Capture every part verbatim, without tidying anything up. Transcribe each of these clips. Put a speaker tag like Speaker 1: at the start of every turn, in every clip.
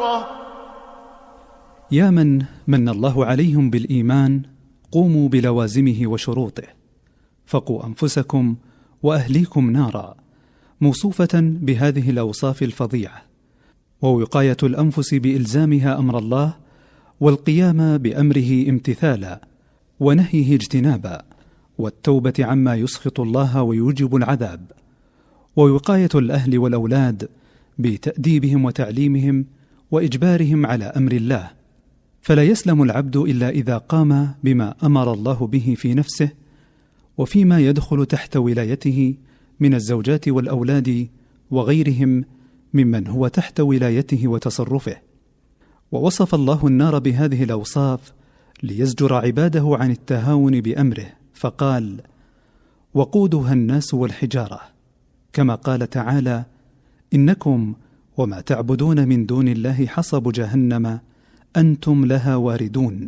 Speaker 1: مرة.
Speaker 2: يا من من الله عليهم بالإيمان قوموا بلوازمه وشروطه، فقوا أنفسكم وأهليكم نارا، موصوفة بهذه الأوصاف الفظيعة، ووقاية الأنفس بإلزامها أمر الله والقيام بأمره امتثالا ونهيه اجتنابا، والتوبة عما يسخط الله ويوجب العذاب، ووقاية الأهل والأولاد بتأديبهم وتعليمهم وإجبارهم على أمر الله، فلا يسلم العبد إلا إذا قام بما أمر الله به في نفسه وفيما يدخل تحت ولايته من الزوجات والأولاد وغيرهم ممن هو تحت ولايته وتصرفه. ووصف الله النار بهذه الأوصاف ليزجر عباده عن التهاون بأمره، فقال: وقودها الناس والحجارة، كما قال تعالى: إنكم وما تعبدون من دون الله حصب جهنم أنتم لها واردون.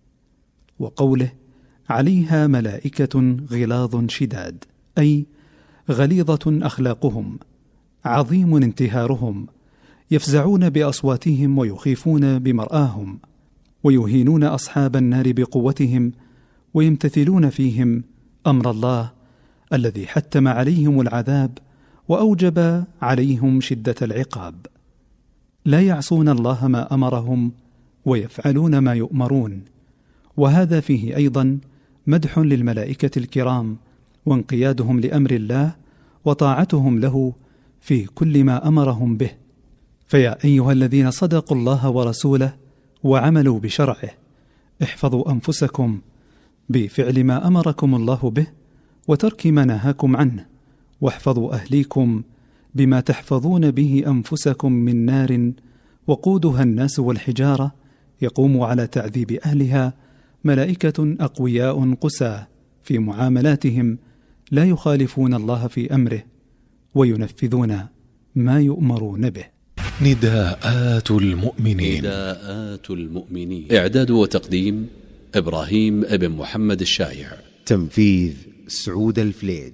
Speaker 2: وقوله: عليها ملائكة غلاظ شداد، أي غليظة أخلاقهم، عظيم انتهارهم، يفزعون بأصواتهم ويخيفون بمرآهم، ويهينون أصحاب النار بقوتهم، ويمتثلون فيهم أمر الله الذي حتم عليهم العذاب وأوجب عليهم شدة العقاب. لا يعصون الله ما أمرهم ويفعلون ما يؤمرون. وهذا فيه أيضا مدح للملائكة الكرام وانقيادهم لأمر الله وطاعتهم له في كل ما أمرهم به. فيا أيها الذين صدقوا الله ورسوله وعملوا بشرعه، احفظوا أنفسكم بفعل ما أمركم الله به وترك ما نهاكم عنه، واحفظوا أهليكم بما تحفظون به أنفسكم من نار وقودها الناس والحجارة، يقوم على تعذيب أهلها ملائكة أقوياء قساة في معاملاتهم، لا يخالفون الله في أمره وينفذون ما يؤمرون به.
Speaker 3: نداءات المؤمنين.
Speaker 4: نداءات المؤمنين. إعداد وتقديم إبراهيم ابن محمد الشايع.
Speaker 5: تنفيذ سعود الفليج.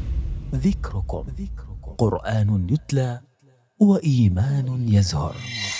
Speaker 6: ذكركم قرآن يتلى وإيمان يزهر.